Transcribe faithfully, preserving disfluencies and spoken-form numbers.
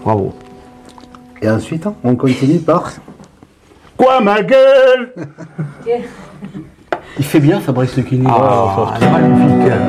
Bravo. Et ensuite, on continue par... Quoi, ma gueule? Il fait bien Fabrice Lucchini. Ah, c'est magnifique.